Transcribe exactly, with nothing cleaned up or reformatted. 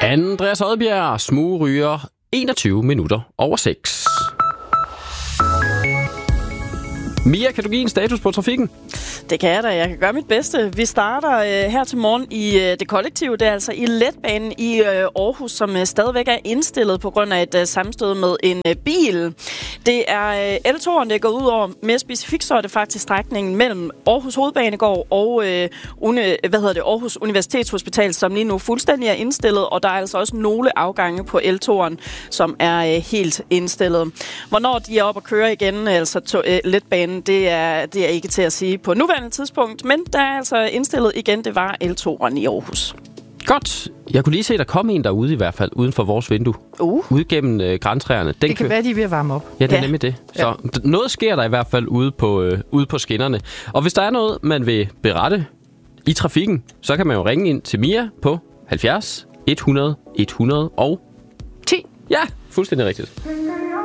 Andreas Odbjerg, smugryger, enogtyve minutter over seks. Mia, kan du give en status på trafikken? Det kan jeg da. Jeg kan gøre mit bedste. Vi starter øh, her til morgen i øh, det kollektive. Det er altså i letbanen i øh, Aarhus, som øh, stadigvæk er indstillet på grund af et øh, sammenstød med en øh, bil. Det er øh, L toeren, det går ud over. Mere specifikt så er det faktisk strækningen mellem Aarhus Hovedbanegård og øh, une, hvad hedder det, Aarhus Universitetshospital, som lige nu fuldstændig er indstillet. Og der er altså også nogle afgange på L toeren, som er øh, helt indstillet. Hvornår de er op at køre igen, altså to, øh, letbanen, det er, det er ikke til at sige på nuværende tidspunkt, men der er altså indstillet igen, det var L toeren i Aarhus. Godt. Jeg kunne lige se, der kom en derude i hvert fald, uden for vores vindue. Uh. Ude gennem øh, grantræerne. Den det kan kø- være, de er ved at varme op. Ja, det er ja. nemlig det. Så Ja. noget sker der i hvert fald ude på, øh, ude på skinnerne. Og hvis der er noget, man vil berette i trafikken, så kan man jo ringe ind til Mia på halvfjerds et hundrede et hundrede og ti. Ja, fuldstændig rigtigt.